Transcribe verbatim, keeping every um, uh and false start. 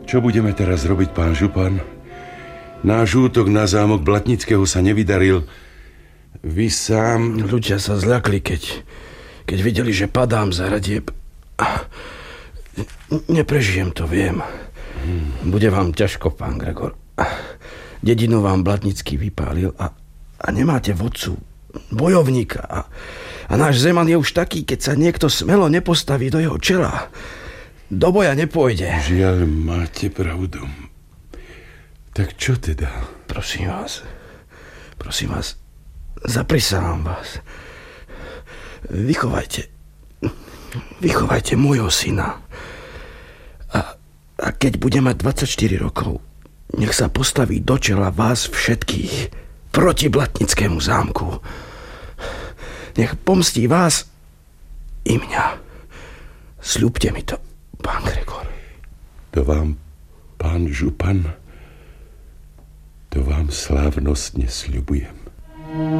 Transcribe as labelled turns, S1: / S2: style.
S1: Čo budeme teraz robiť, pán župan? Náš útok na zámok Blatnického sa nevydaril. Vy sám...
S2: Ľudia sa zľakli, keď, keď videli, že padám za radieb. Neprežijem to, viem. Hmm. Bude vám ťažko, pán Gregor. Dedinu vám Blatnický vypálil a, a nemáte vodcu, bojovníka. A, a náš Zeman je už taký, keď sa niekto smelo nepostaví do jeho čela. Do boja nepôjde.
S1: Žiaľ, máte pravdu. Tak čo teda?
S2: Prosím vás, prosím vás, zaprisahám vás. Vychovajte, vychovajte môjho syna. A, a keď bude mať dvadsaťštyri rokov, nech sa postaví do čela vás všetkých proti Blatnickému zámku. Nech pomstí vás i mňa. Sľubte mi to, pán Gregor.
S1: To vám, pán župan, to vám slávnostne sľubujem.